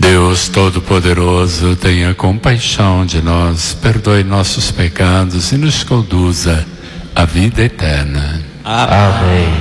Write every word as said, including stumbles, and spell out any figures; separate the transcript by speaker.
Speaker 1: Deus Todo-Poderoso, tenha compaixão de nós, perdoe nossos pecados e nos conduza à vida eterna.
Speaker 2: Amém.